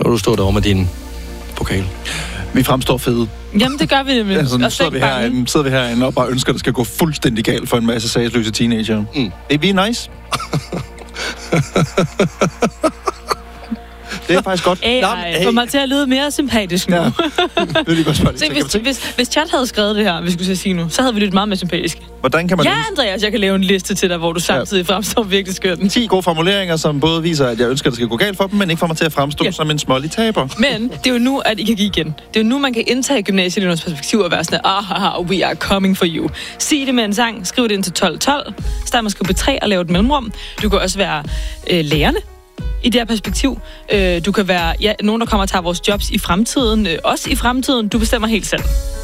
Så du står derovre med din pokal. Vi fremstår fede. Jamen, det gør vi nemlig. Altså, nu sidder vi herinde og bare ønsker, at det skal gå fuldstændig galt for en masse sagsløse teenager. Det er nice. Det er faktisk godt. AI får mig til at lyde mere sympatisk nu. Ja. Hvis chat havde skrevet det her, vi skulle sige nu, så havde vi lyttet meget mere sympatisk. Hvordan kan man... Ja, Andreas, jeg kan lave en liste til dig, hvor du samtidig fremstår virkelig skønt. 10 gode formuleringer, som både viser, at jeg ønsker, at det skal gå galt for dem, men ikke får mig til at fremstå som en smålig taber. Men det er jo nu, at I kan give igen. Det er jo nu, man kan indtage gymnasieelevers perspektiv og være sådan, we are coming for you. Sig det med en sang, skriv det ind til 1212, start med at skrive på 3 og lave et mellemrum. Du kan også være lærerne i det her perspektiv. Du kan være nogen, der kommer og tager vores jobs i fremtiden. Også i fremtiden. Du bestemmer helt selv.